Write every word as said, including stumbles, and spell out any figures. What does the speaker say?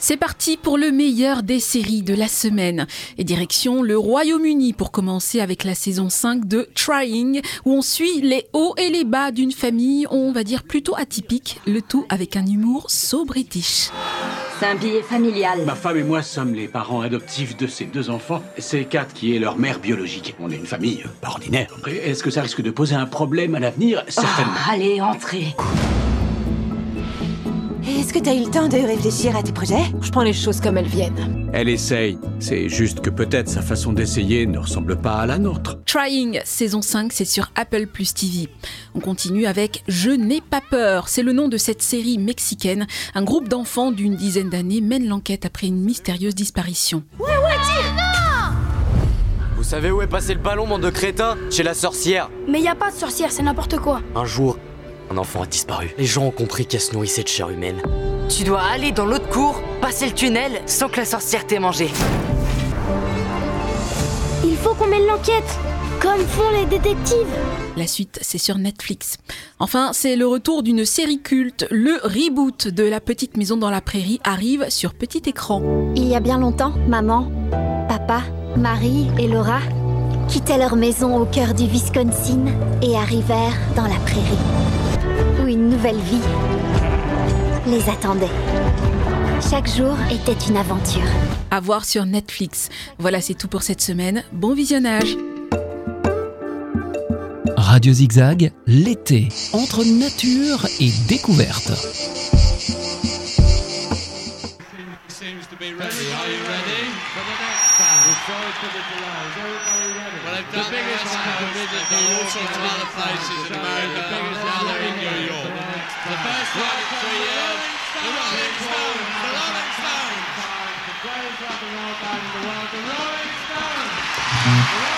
C'est parti pour le meilleur des séries de la semaine. Et direction le Royaume-Uni pour commencer avec la saison cinq de Trying, où on suit les hauts et les bas d'une famille, on va dire plutôt atypique, le tout avec un humour so british. C'est un billet familial. Ma femme et moi sommes les parents adoptifs de ces deux enfants. C'est Kat qui est leur mère biologique. On est une famille euh, pas ordinaire. Après, est-ce que ça risque de poser un problème à l'avenir ? Certainement. Oh, allez, entrez. Est-ce que t'as eu le temps de réfléchir à tes projets ? Je prends les choses comme elles viennent. Elle essaye. C'est juste que peut-être sa façon d'essayer ne ressemble pas à la nôtre. Trying, saison cinq, c'est sur Apple plus T V. On continue avec Je n'ai pas peur. C'est le nom de cette série mexicaine. Un groupe d'enfants d'une dizaine d'années mène l'enquête après une mystérieuse disparition. Ouais, ouais, tire ! Non ! Vous savez où est passé le ballon, bande de crétins ? Chez la sorcière. Mais y a pas de sorcière, c'est n'importe quoi. Un jour, un enfant a disparu. Les gens ont compris qu'elle se nourrissait de chair humaine. Tu dois aller dans l'autre cour, passer le tunnel, sans que la sorcière t'ait mangé. Il faut qu'on mène l'enquête, comme font les détectives. La suite, c'est sur Netflix. Enfin, c'est le retour d'une série culte. Le reboot de La Petite Maison dans la Prairie arrive sur petit écran. Il y a bien longtemps, maman, papa, Marie et Laura quittaient leur maison au cœur du Wisconsin et arrivèrent dans la prairie, où une nouvelle vie les attendait. Chaque jour était une aventure. À voir sur Netflix. Voilà, c'est tout pour cette semaine. Bon visionnage. Radio Zigzag, l'été, entre nature et découverte. The first time in three years, the Rolling Stones, the Rolling Stones. The greatest rock and roll band in the world, the Rolling Stones.